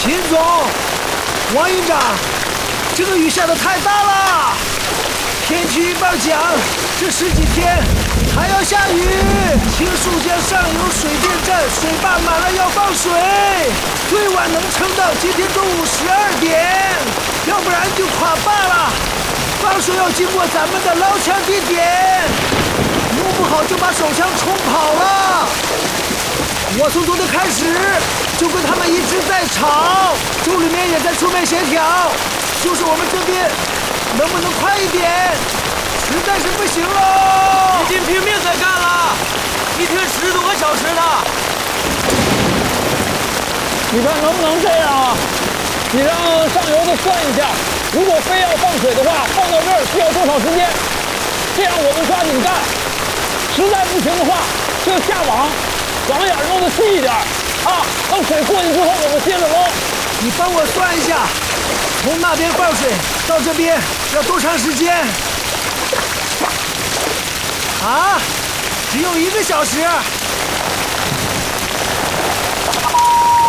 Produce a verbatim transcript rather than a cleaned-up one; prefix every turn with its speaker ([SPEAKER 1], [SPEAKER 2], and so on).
[SPEAKER 1] 秦总，王营长，这个雨下的太大了。天气预报讲，这十几天还要下雨。青树江上游水电站水坝满了要放水，最晚能撑到今天中午十二点，要不然就垮坝了。放水要经过咱们的捞枪地点，弄不好就把手枪冲跑了。我从昨天开始就跟他们一直在吵，州里面也在出面协调，就是我们这边能不能快一点，实在是不行喽。
[SPEAKER 2] 已经拼命在干了，一天十多个小时呢。
[SPEAKER 3] 你看能不能这样啊？你让上游的算一下，如果非要放水的话，放到这儿需要多少时间？这样我们抓紧干。实在不行的话，就下网，网眼弄得细一点啊。等水过去之后，我们接着捞。
[SPEAKER 1] 你帮我算一下，从那边放水到这边要多长时间？啊，只有一个小时。